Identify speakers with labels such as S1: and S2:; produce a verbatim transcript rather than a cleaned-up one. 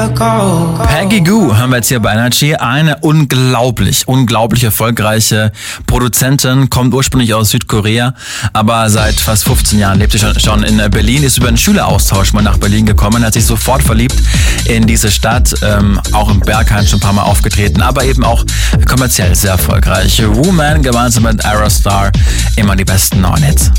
S1: go.
S2: Peggy Gou haben wir jetzt hier bei Energy. Eine unglaublich, unglaublich erfolgreiche Produzentin, kommt ursprünglich aus Südkorea, aber seit fast fünfzehn Jahren lebt sie schon, schon in Berlin, ist über einen Schüleraustausch mal nach Berlin gekommen, hat sich sofort verliebt in diese Stadt, ähm, auch im Berghain schon ein paar Mal aufgetreten, aber eben auch kommerziell sehr erfolgreich. Woman gemeinsam mit Aerostar, immer die besten neuen Hits.